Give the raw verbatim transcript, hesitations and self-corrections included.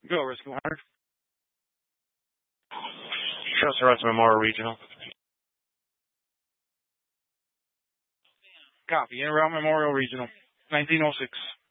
Go, Rescue one hundred. Chester Russ Memorial Regional. Copy. In route Memorial Regional. nineteen oh six.